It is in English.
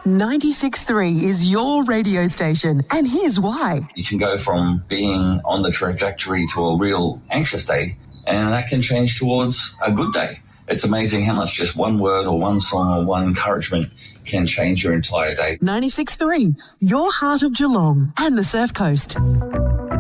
96.3 is your radio station, and here's why. You can go from being on the trajectory to a real anxious day, and that can change towards a good day. It's amazing how much just one word or one song or one encouragement can change your entire day. 96.3, your heart of Geelong and the Surf Coast.